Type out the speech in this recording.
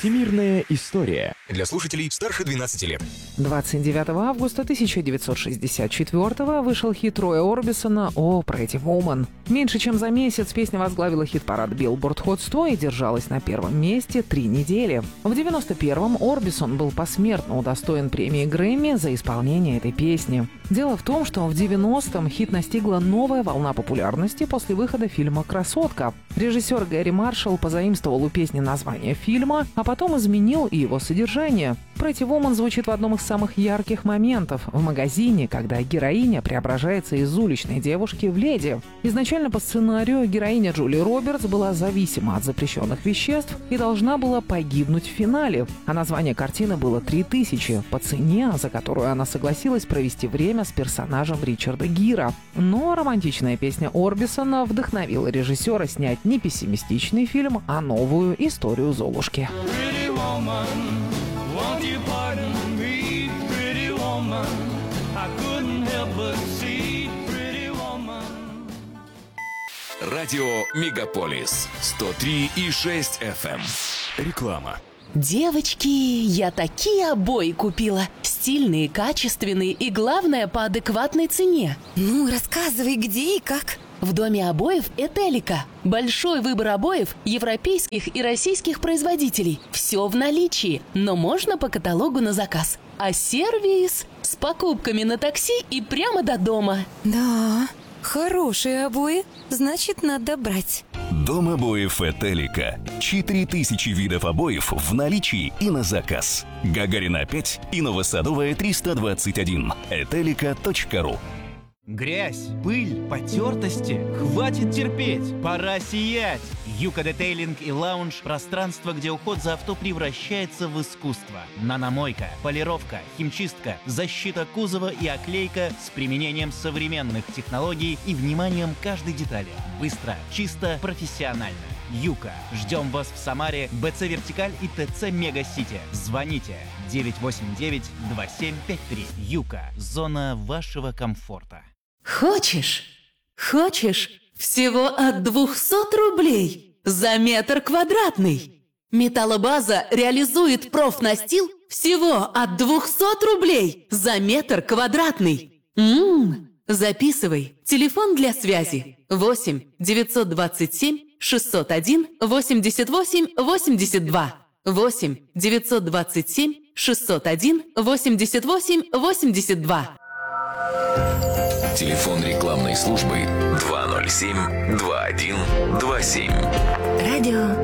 Всемирная история. Для слушателей старше 12 лет. 29 августа 1964 вышел хит Роя Орбисона «О, Pretty Woman». Меньше чем за месяц песня возглавила хит-парад Billboard Hot 100 и держалась на первом месте 3 недели. В 91-м Орбисон был посмертно удостоен премии Грэмми за исполнение этой песни. Дело в том, что в 90-м хит настигла новая волна популярности после выхода фильма «Красотка». Режиссер Гэри Маршалл позаимствовал у песни название фильма, а потом изменил и его содержание. Pretty Woman звучит в одном из самых ярких моментов – в магазине, когда героиня преображается из уличной девушки в леди. Изначально по сценарию героиня Джулии Робертс была зависима от запрещенных веществ и должна была погибнуть в финале. А название картины было «3000» по цене, за которую она согласилась провести время с персонажем Ричарда Гира. Но романтичная песня Орбисона вдохновила режиссера снять не пессимистичный фильм, а новую историю Золушки. Won't you pardon me, pretty woman? I couldn't help but see, pretty woman. Радио Мегаполис 103,6 FM. Реклама. Девочки, я такие обои купила. Стильные, качественные и, главное, по адекватной цене. Ну, рассказывай, где и как. В доме обоев «Этелика». Большой выбор обоев европейских и российских производителей. Все в наличии, но можно по каталогу на заказ. А сервис с покупками на такси и прямо до дома. Да, хорошие обои, значит, надо брать. Дом обоев «Этелика». 4000 видов обоев в наличии и на заказ. Гагарина 5 и Новосадовая 321. Этелика.ру. Грязь, пыль, потертости. Хватит терпеть, пора сиять. Юка Детейлинг и Лаунж – пространство, где уход за авто превращается в искусство. Наномойка, полировка, химчистка, защита кузова и оклейка с применением современных технологий и вниманием к каждой детали. Быстро, чисто, профессионально. Юка. Ждем вас в Самаре, БЦ Вертикаль и ТЦ Мега-Сити. Звоните 989-2753. Юка. Зона вашего комфорта. Хочешь? Всего от 200 рублей за метр квадратный. Металлобаза реализует профнастил всего от 200 рублей за метр квадратный. Записывай. Телефон для связи 8 927 601 88 82. 8 927 601 88 82. Телефон рекламной службы 207-2127. Радио